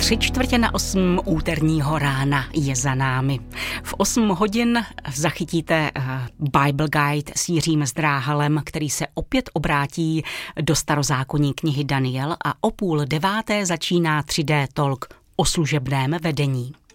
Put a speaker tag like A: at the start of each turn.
A: 7:45 úterního rána je za námi. V 8 hodin zachytíte Bible Guide s Jiřím Zdráhalem, který se opět obrátí do starozákonní knihy Daniel, a o 8:30 začíná 3D Talk o služebném vedení.